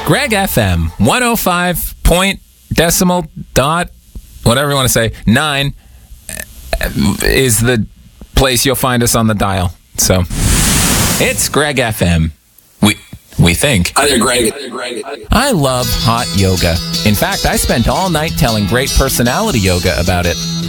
Greg FM, 105 point decimal dot, whatever you want to say, 9 is the place you'll find us on the dial. So, it's Greg FM. We think. Hi there, Greg. I love hot yoga. In fact, I spent all night telling Great Personality Yoga about it.